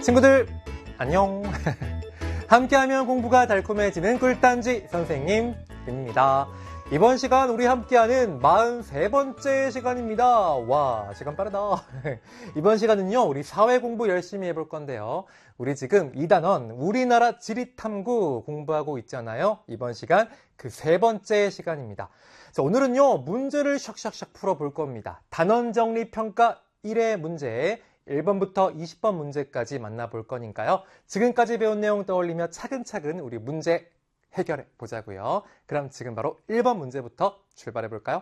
친구들 안녕. 함께하면 공부가 달콤해지는 꿀단지 선생님입니다. 이번 시간 우리 함께하는 43번째 시간입니다. 와, 시간 빠르다. 이번 시간은요, 우리 사회 공부 열심히 해볼 건데요. 우리 지금 2단원 우리나라 지리탐구 공부하고 있잖아요. 이번 시간 그 3번째 시간입니다. 자, 오늘은요, 문제를 샥샥샥 풀어볼 겁니다. 단원 정리 평가 1회 문제 1번부터 20번 문제까지 만나볼 거니까요. 지금까지 배운 내용 떠올리며 차근차근 우리 문제 해결해 보자고요. 그럼 지금 바로 1번 문제부터 출발해 볼까요?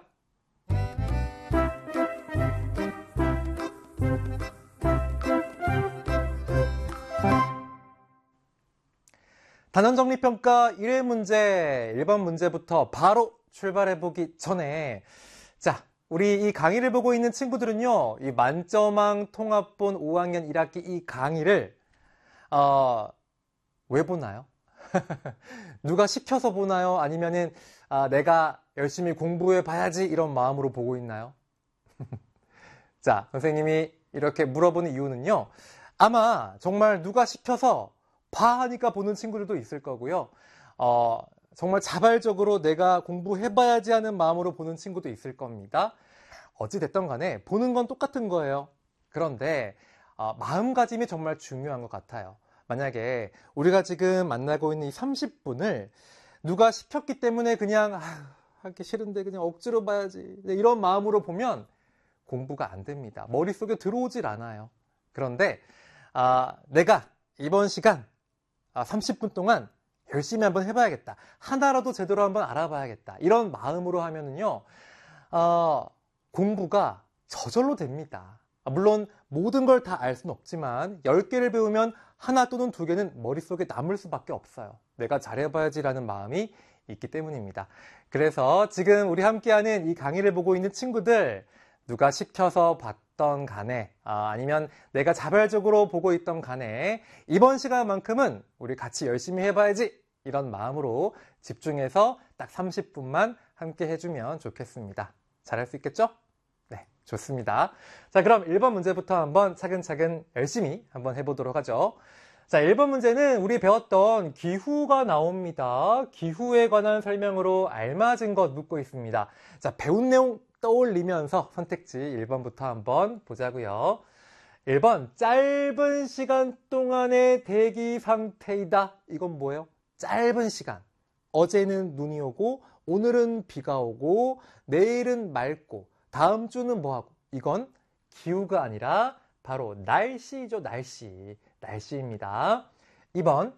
단원정리평가 1회 문제 1번 문제부터 바로 출발해 보기 전에 자, 우리 이 강의를 보고 있는 친구들은요, 이 만점왕 통합본 5학년 1학기 이 강의를 왜 보나요? 누가 시켜서 보나요? 아니면은 내가 열심히 공부해 봐야지 이런 마음으로 보고 있나요? 자, 선생님이 이렇게 물어보는 이유는요, 아마 정말 누가 시켜서 봐 하니까 보는 친구들도 있을 거고요. 정말 자발적으로 내가 공부해 봐야지 하는 마음으로 보는 친구도 있을 겁니다. 어찌됐든 간에 보는 건 똑같은 거예요. 그런데 마음가짐이 정말 중요한 것 같아요. 만약에 우리가 지금 만나고 있는 이 30분을 누가 시켰기 때문에 그냥 하기 싫은데 그냥 억지로 봐야지 이런 마음으로 보면 공부가 안 됩니다. 머릿속에 들어오질 않아요. 그런데 내가 이번 시간 30분 동안 열심히 한번 해봐야겠다. 하나라도 제대로 한번 알아봐야겠다. 이런 마음으로 하면은요, 공부가 저절로 됩니다. 물론 모든 걸 다 알 수는 없지만 10개를 배우면 하나 또는 2개는 머릿속에 남을 수밖에 없어요. 내가 잘해봐야지라는 마음이 있기 때문입니다. 그래서 지금 우리 함께하는 이 강의를 보고 있는 친구들, 누가 시켜서 봤던 간에 아니면 내가 자발적으로 보고 있던 간에 이번 시간만큼은 우리 같이 열심히 해봐야지 이런 마음으로 집중해서 딱 30분만 함께 해주면 좋겠습니다. 잘할 수 있겠죠? 네, 좋습니다. 자, 그럼 1번 문제부터 한번 차근차근 열심히 한번 해보도록 하죠. 자, 1번 문제는 우리 배웠던 기후가 나옵니다. 기후에 관한 설명으로 알맞은 것 묻고 있습니다. 자, 배운 내용 떠올리면서 선택지 1번부터 한번 보자고요. 1번, 짧은 시간 동안의 대기 상태이다. 이건 뭐예요? 짧은 시간. 어제는 눈이 오고 오늘은 비가 오고 내일은 맑고 다음 주는 뭐하고. 이건 기후가 아니라 바로 날씨죠. 날씨입니다. 2번,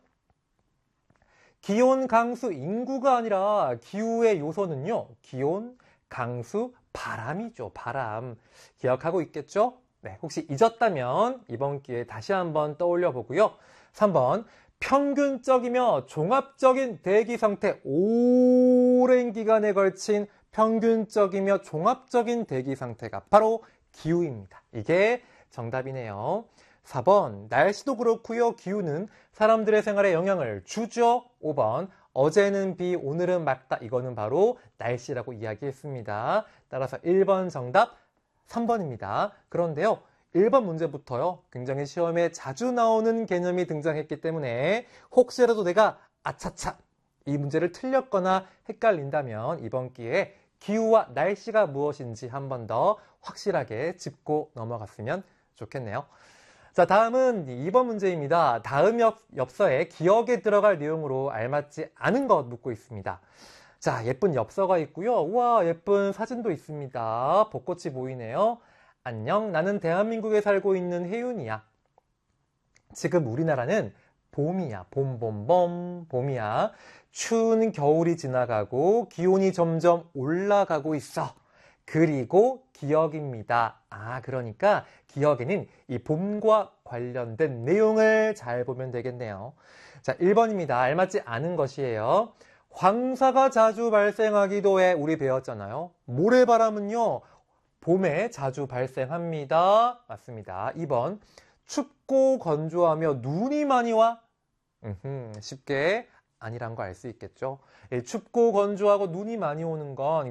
기온, 강수, 인구가 아니라 기후의 요소는요, 기온, 강수, 바람이죠. 바람. 기억하고 있겠죠? 네, 혹시 잊었다면 이번 기회에 다시 한번 떠올려 보고요. 3번, 평균적이며 종합적인 대기 상태, 오랜 기간에 걸친 평균적이며 종합적인 대기 상태가 바로 기후입니다. 이게 정답이네요. 4번, 날씨도 그렇고요. 기후는 사람들의 생활에 영향을 주죠. 5번, 어제는 비, 오늘은 맑다. 이거는 바로 날씨라고 이야기했습니다. 따라서 1번 정답 3번입니다. 그런데요, 1번 문제부터요, 굉장히 시험에 자주 나오는 개념이 등장했기 때문에 혹시라도 내가 아차차 이 문제를 틀렸거나 헷갈린다면 이번 기회에 기후와 날씨가 무엇인지 한 번 더 확실하게 짚고 넘어갔으면 좋겠네요. 자, 다음은 2번 문제입니다. 다음 엽서에 기억에 들어갈 내용으로 알맞지 않은 것 묻고 있습니다. 자, 예쁜 엽서가 있고요. 우와, 예쁜 사진도 있습니다. 벚꽃이 보이네요. 안녕, 나는 대한민국에 살고 있는 혜윤이야. 지금 우리나라는 봄이야. 봄이야. 추운 겨울이 지나가고 기온이 점점 올라가고 있어. 그리고 기억입니다. 그러니까 기억에는 이 봄과 관련된 내용을 잘 보면 되겠네요. 자, 1번입니다. 알맞지 않은 것이에요. 황사가 자주 발생하기도 해. 우리 배웠잖아요. 모래바람은요, 봄에 자주 발생합니다. 맞습니다. 2번, 춥고 건조하며 눈이 많이 와. 쉽게 아니란 거 알 수 있겠죠. 춥고 건조하고 눈이 많이 오는 건